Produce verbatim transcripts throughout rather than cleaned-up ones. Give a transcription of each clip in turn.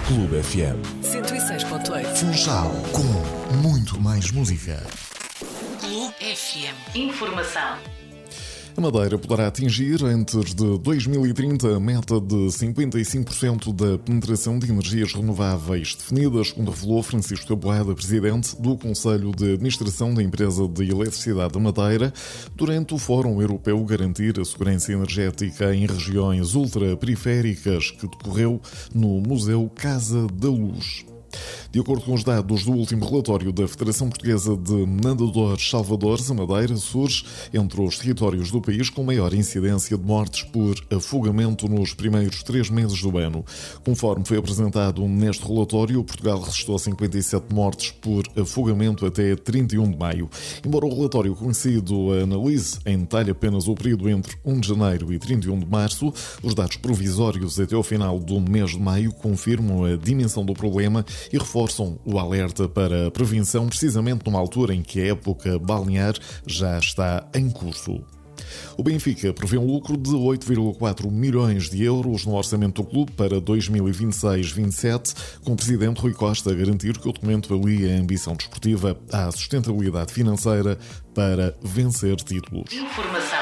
Clube F M cento e seis ponto oito. Funchal, com muito mais música. Clube F M. Informação. A Madeira poderá atingir, antes de dois mil e trinta, a meta de cinquenta e cinco por cento da penetração de energias renováveis definidas, como revelou Francisco Taboada, presidente do Conselho de Administração da Empresa de Eletricidade da Madeira, durante o Fórum Europeu Garantir a Segurança Energética em Regiões Ultraperiféricas, que decorreu no Museu Casa da Luz. De acordo com os dados do último relatório da Federação Portuguesa de Nadadores Salvadores, a Madeira surge entre os territórios do país com maior incidência de mortes por afogamento nos primeiros três meses do ano. Conforme foi apresentado neste relatório, Portugal registrou cinquenta e sete mortes por afogamento até trinta e um de maio. Embora o relatório conhecido analise em detalhe apenas o período entre primeiro de janeiro e trinta e um de março, os dados provisórios até ao final do mês de maio confirmam a dimensão do problema e reforçam o alerta para a prevenção, precisamente numa altura em que a época balnear já está em curso. O Benfica prevê um lucro de oito vírgula quatro milhões de euros no orçamento do clube para dois mil e vinte e seis vinte e sete, com o presidente Rui Costa a garantir que o documento alia a ambição desportiva à sustentabilidade financeira para vencer títulos. Informação.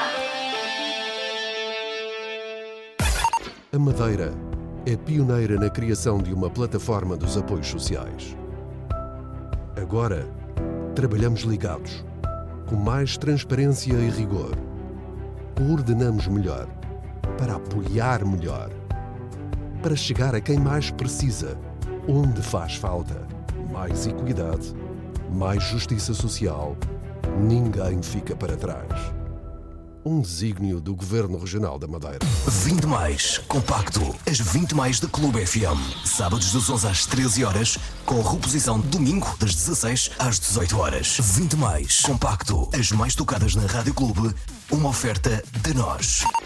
A Madeira é pioneira na criação de uma plataforma dos apoios sociais. Agora, trabalhamos ligados, com mais transparência e rigor. Coordenamos melhor, para apoiar melhor, para chegar a quem mais precisa, onde faz falta. Mais equidade, mais justiça social. Ninguém fica para trás. Um desígnio do Governo Regional da Madeira. vinte mais compacto. As vinte mais da Clube F M. Sábados das onze às treze horas, com reposição domingo das dezasseis às dezoito horas. vinte mais compacto. As mais tocadas na Rádio Clube. Uma oferta de nós.